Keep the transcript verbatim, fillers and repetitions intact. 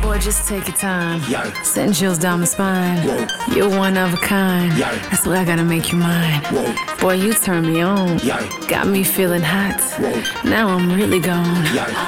Boy, just take your time. Yikes. Send chills down my spine. Whoa. You're one of a kind. Yikes. That's why I gotta make you mine. Whoa. Boy, you turn me on. Yikes. Got me feeling hot. Whoa. Now I'm really gone. Yikes.